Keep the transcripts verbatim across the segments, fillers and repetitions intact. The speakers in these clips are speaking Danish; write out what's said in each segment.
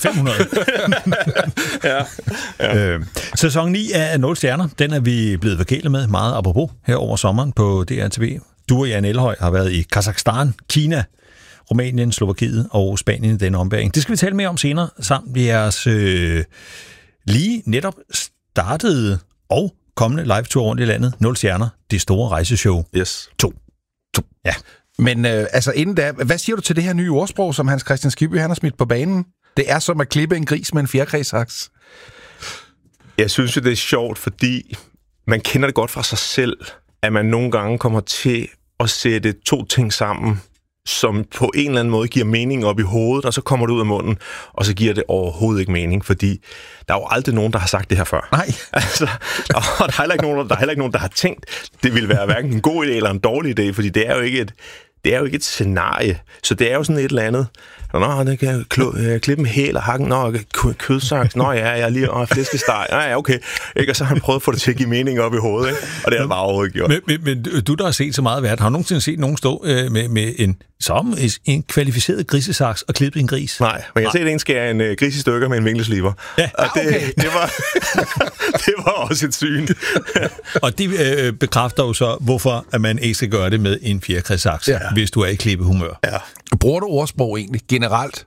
fem hundrede. ja. Ja. Øh, sæson ni af nul stjerner, den er vi blevet forkælet med meget apropos her over sommeren på D R T V. Du og Jan Elhøj har været i Kazakhstan, Kina, Rumænien, Slovakiet og Spanien i denne ombæring. Det skal vi tale mere om senere, samt jeres øh, lige netop startede og kommende live-tour rundt i landet. nul stjerner, det store rejseshow. Yes. To. to. Ja. Men øh, altså inden da, hvad siger du til det her nye ordsprog, som Hans Christian Skibby han har smidt på banen? Det er som at klippe en gris med en fjerkræsaks. Jeg synes jo, det er sjovt, fordi man kender det godt fra sig selv, at man nogle gange kommer til at sætte to ting sammen, som på en eller anden måde giver mening op i hovedet, og så kommer det ud af munden, og så giver det overhovedet ikke mening, fordi der er jo aldrig nogen, der har sagt det her før. Nej. Altså, og der er heller ikke nogen, der, er heller ikke nogen, der har tænkt, det ville være hverken en god idé eller en dårlig idé, fordi det er jo ikke et, det er jo ikke et scenarie. Så det er jo sådan et eller andet. Nå, det kan jeg klippe med hæl og hakken. Nå, kødsaks. Nå, ja, jeg er lige og flæskesteg. Ja, ja, okay. Ikke? Og så har han prøvet at få det til at give mening op i hovedet, ikke? Og det har bare overhovedet gjort. Men, men, men du, der har set så meget værd, har du nogensinde set nogen stå øh, med, med en, som en kvalificeret grisesaks og klippe en gris? Nej, men jeg har set en skære en uh, gris i stykker med en vinkelsliber. Ja, og det, okay. det, var, det var også et syn. Og det øh, bekræfter jo så, hvorfor at man ikke skal gøre det med en fjerkræsaks, ja. Hvis du er i klippehumør. Ja. Bruger du ordsprog egentlig generelt?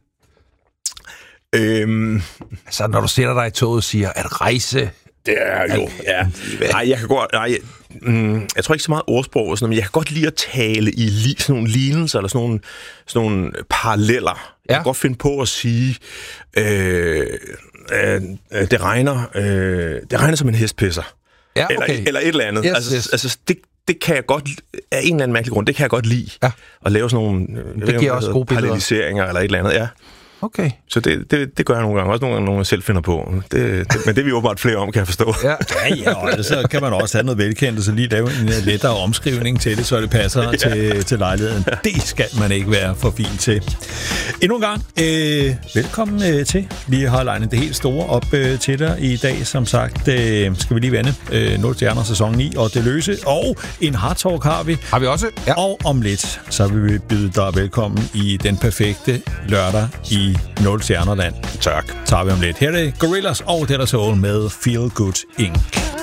Øhm, altså, når du sætter dig i toget og siger, at rejse... Det er jo, ja. Nej, jeg kan godt... Nej, jeg, mm, jeg tror ikke så meget ordsprog og sådan noget, men jeg kan godt lide at tale i li, sådan nogle lignelser, eller sådan nogle, sådan nogle paralleller. Ja. Jeg kan godt finde på at sige, øh, øh, det regner øh, det regner som en hestpisser. Ja, okay. eller, eller et eller andet. Yes, altså, yes. altså det, det kan jeg godt, af en eller anden mærkelig grund, det kan jeg godt lide. Ja. At lave sådan nogle det giver også gode paralleliseringer eller et eller andet, ja. Okay. Så det, det, det gør jeg nogle gange. Også nogle gange, nogle jeg selv finder på. Det, det, men det er vi åbenbart flere om, kan jeg forstå. Ja, ja, ja, og så kan man også have noget velkendt, og så lige lave en lettere omskrivning til det, så det passer ja. til, til lejligheden. Det skal man ikke være for fin til. Endnu en gang, øh, velkommen øh, til. Vi har legnet det helt store op øh, til dig i dag. Som sagt, øh, skal vi lige vende øh, nul stjerner sæson ni og det løse. Og en hard talk har vi. Har vi også? Ja. Og om lidt, så vil vi byde dig velkommen i den perfekte lørdag i nul stjernerland. Tak. Tager vi om lidt. Her er det Gorillaz og Dead Soul med Feel Good Incorporated.